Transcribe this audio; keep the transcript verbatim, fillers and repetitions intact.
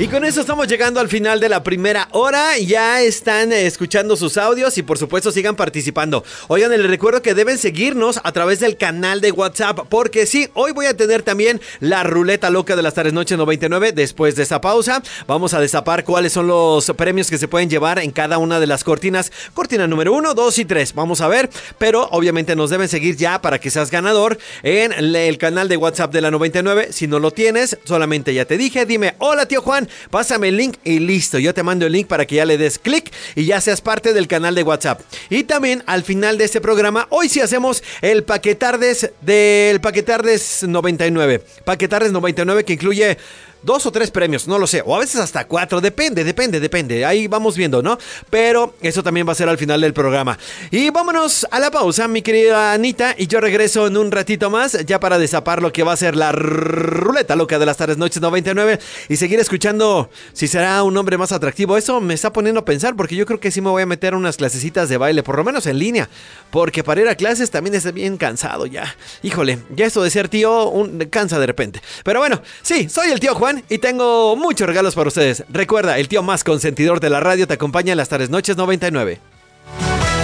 Y con eso estamos llegando al final de la primera hora. Ya están eh, escuchando sus audios y por supuesto sigan participando. Oigan, les recuerdo que deben seguirnos a través del canal de WhatsApp, porque sí, hoy voy a tener también la ruleta loca de las tardes noches noventa y nueve. Después de esa pausa vamos a destapar cuáles son los premios que se pueden llevar en cada una de las cortinas. Cortina número uno, dos y tres. Vamos a ver, pero obviamente nos deben seguir ya para que seas ganador en el canal de WhatsApp de la noventa y nueve. Si no lo tienes, solamente ya te dije, dime, hola tío Juan, pásame el link y listo, yo te mando el link para que ya le des clic y ya seas parte del canal de WhatsApp. Y también al final de este programa, hoy sí hacemos el Paquetardes del Paquetardes noventa y nueve. Paquetardes noventa y nueve que incluye dos o tres premios, no lo sé, o a veces hasta cuatro, depende, depende, depende, ahí vamos viendo, ¿no? Pero eso también va a ser al final del programa. Y vámonos a la pausa, mi querida Anita, y yo regreso en un ratito más, ya para destapar lo que va a ser la ruleta loca de las tardes noches noventa y nueve, y seguir escuchando si será un hombre más atractivo. Eso me está poniendo a pensar, porque yo creo que sí me voy a meter unas clasecitas de baile, por lo menos en línea, porque para ir a clases también es bien cansado ya. Híjole, ya esto de ser tío un, cansa de repente. Pero bueno, sí, soy el tío Juan y tengo muchos regalos para ustedes. Recuerda, el tío más consentidor de la radio te acompaña en las tardes noches noventa y nueve.